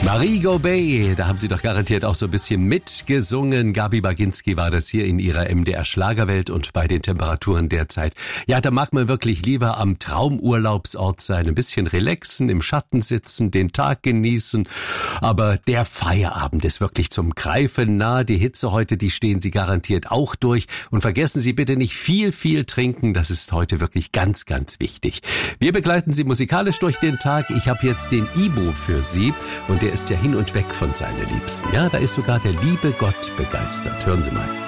Marie Gobey, da haben Sie doch garantiert auch so ein bisschen mitgesungen. Gabi Baginski war das hier in ihrer MDR-Schlagerwelt und bei den Temperaturen derzeit. Ja, da mag man wirklich lieber am Traumurlaubsort sein, ein bisschen relaxen, im Schatten sitzen, den Tag genießen. Aber der Feierabend ist wirklich zum Greifen nah. Die Hitze heute, die stehen Sie garantiert auch durch. Und vergessen Sie bitte nicht viel trinken. Das ist heute wirklich ganz, ganz wichtig. Wir begleiten Sie musikalisch durch den Tag. Ich habe jetzt den Ibo für Sie und der ist ja hin und weg von seinen Liebsten. Ja, da ist sogar der liebe Gott begeistert. Hören Sie mal.